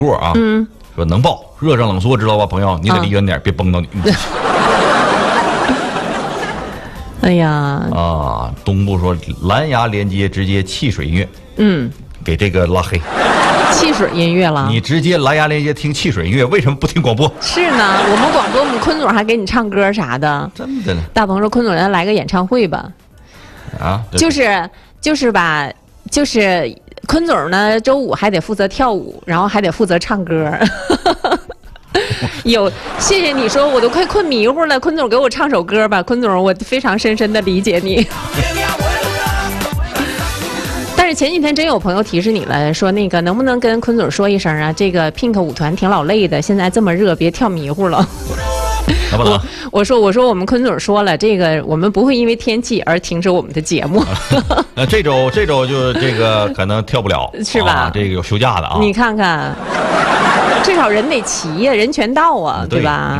过啊，说能报，热胀冷缩知道吧，朋友，你得离远点，别崩到你。 哎呀， 啊，东部说蓝牙连接直接汽水音乐，给这个拉黑。 汽水音乐了？ 你直接蓝牙连接听汽水音乐，为什么不听广播？ 是呢，我们广播，我们坤总还给你唱歌啥的。 真的呢。 大鹏说坤总，咱来个演唱会吧。 啊， 就是吧，就是坤总呢，周五还得负责跳舞，然后还得负责唱歌。谢谢你说，我都快困迷糊了。坤总给我唱首歌吧，坤总，我非常深深的理解你。但是前几天真有朋友提示你了，说那个能不能跟坤总说一声啊？这个 Pink 舞团挺老累的，现在这么热，别跳迷糊了。我说我们坤总说了，这个我们不会因为天气而停止我们的节目。 这周就这个可能跳不了， 是吧？ 这个有休假的啊。 你看看，至少人得齐呀，人全到啊，对吧？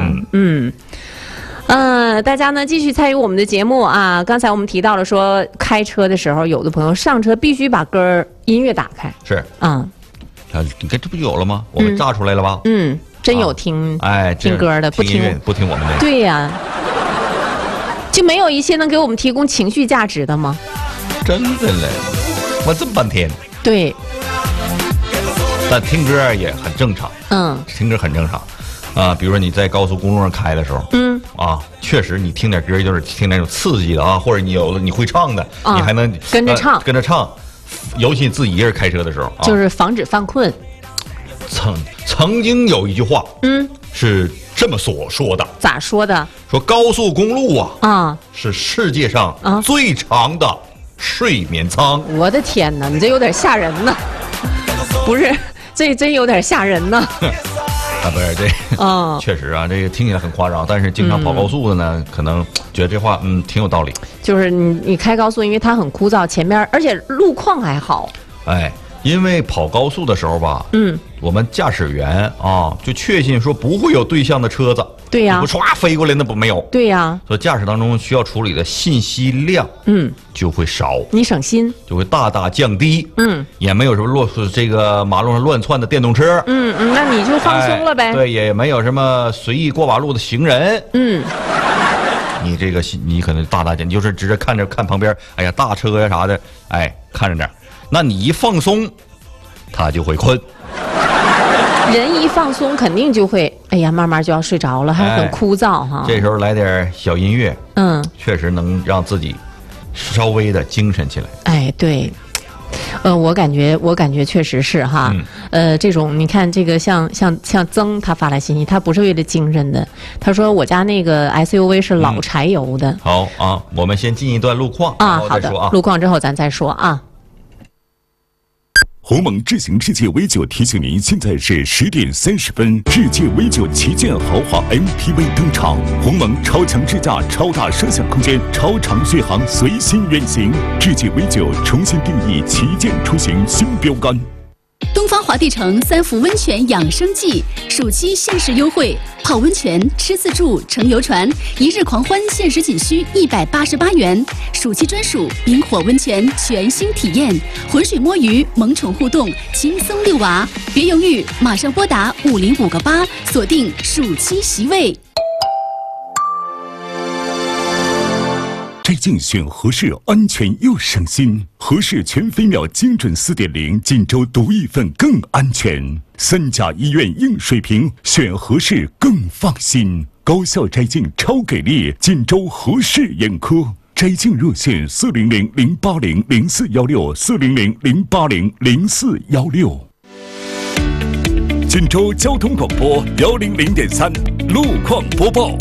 大家呢继续参与我们的节目啊。刚才我们提到了说，开车的时候，有的朋友上车必须把音乐打开。 是你看这不就有了吗？我们炸出来了吧？ 真有听歌的， 不听我们的。 对呀，就没有一些能给我们提供情绪价值的吗？ 真的嘞，我这么半天。 对， 但听歌也很正常。听歌很正常。比如说你在高速公路上开的时候，确实你听点歌就是听那种刺激的啊，或者你会唱的，你还能跟着唱，尤其自己一个人开车的时候， 就是防止犯困。 曾经有一句话，是这么说的。 咋说的？ 说高速公路是世界上最长的睡眠舱。 我的天哪，你这有点吓人呢。不是，这真有点吓人呢。 不是这，确实啊，这个听起来很夸张，但是经常跑高速的呢，可能觉得这话挺有道理。就是你开高速，因为它很枯燥，前面而且路况还好。 因为跑高速的时候吧，我们驾驶员就确信说不会有对向的车子。 对呀， 不唰飞过来那不没有。 对呀， 所以驾驶当中需要处理的信息量，就会少， 你省心， 就会大大降低。也没有什么这个马路上乱窜的电动车。 那你就放松了呗。 对，也没有什么随意过马路的行人。你这个你可能大减，你就是直接看旁边，哎呀大车呀啥的，看着点。那你一放松，他就会困。 人一放松，肯定就会，哎呀，慢慢就要睡着了，还很枯燥哈。 这时候来点小音乐，确实能让自己稍微的精神起来。 对，我感觉确实是哈。这种你看，这个像曾他发来信息，他不是为了精神的，他说我家那个 SUV 是老柴油的。 好啊，我们先进一段路况好的，路况之后咱再说啊。 鸿蒙智行世界 V9 提醒您，现在是10点30分，世界 V9 旗舰豪华 MPV 登场，鸿蒙超强智驾、超大摄像空间、超长续航，随心远行。世界 V9 重新定义旗舰出行新标杆。 东方华帝城3伏温泉养生季暑期限时优惠，泡温泉、吃自助、乘游船，一日狂欢限时仅需188元。暑期专属冰火温泉全新体验，浑水摸鱼、萌宠互动，轻松遛娃。别犹豫，马上拨打50588，锁定暑期席位。 摘镜选合适，安全又省心。合适全飞秒精准4.0，锦州独一份更安全。3甲医院硬水平，选合适更放心。高效摘镜超给力，锦州合适眼科。摘镜热线400-080-0416，400-080-0416。锦州交通广播100.3路况播报。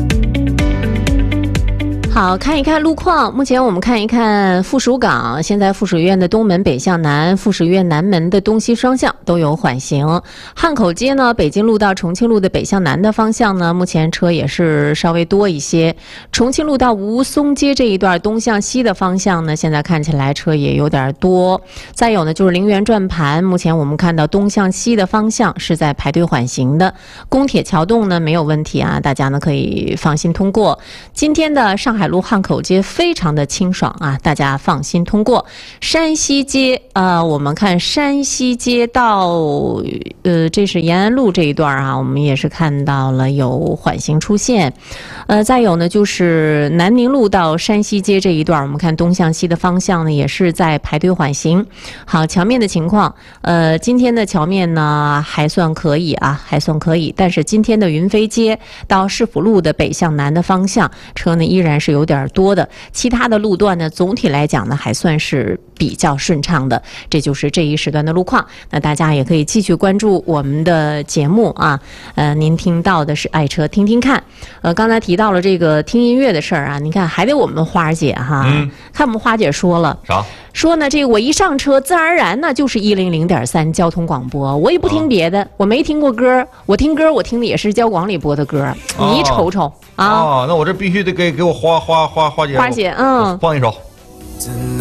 好，看一看路况。目前我们看一看附属港，现在附属医院的东门北向南，附属医院南门的东西双向都有缓行。汉口街呢，北京路到重庆路的北向南的方向呢，目前车也是稍微多一些。重庆路到吴淞街这一段东向西的方向呢，现在看起来车也有点多。再有呢，就是陵园转盘，目前我们看到东向西的方向是在排队缓行的。公铁桥洞呢没有问题啊，大家呢可以放心通过。今天的上海海路汉口街非常的清爽啊，大家放心通过。山西街我们看山西街到这是延安路这一段啊，我们也是看到了有缓行出现。再有呢就是南宁路到山西街这一段，我们看东向西的方向呢也是在排队缓行。好，桥面的情况，今天的桥面呢还算可以啊，还算可以，但是今天的云飞街到市府路的北向南的方向车呢依然是有点多的，其他的路段呢总体来讲呢还算是比较顺畅的，这就是这一时段的路况。那大家也可以继续关注我们的节目啊，您听到的是爱车听听看。刚才提到了这个听音乐的事儿啊，你看还得我们花姐哈，看我们花姐说了啥？ 说呢，这个我一上车，自然而然呢就是100.3交通广播，我也不听别的，我没听过歌，我听歌我听的也是交广里播的歌，你瞅瞅啊！ 那我这必须得给我花姐放一首。